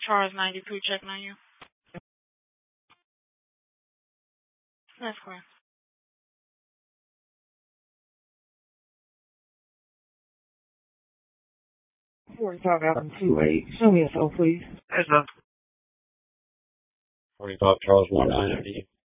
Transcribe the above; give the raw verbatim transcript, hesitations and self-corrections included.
Charles ninety-two checking on you. That's correct. forty-five Avenue two eight. Show me yourself, please. Yes, sir. forty-five Charles one nine eighty.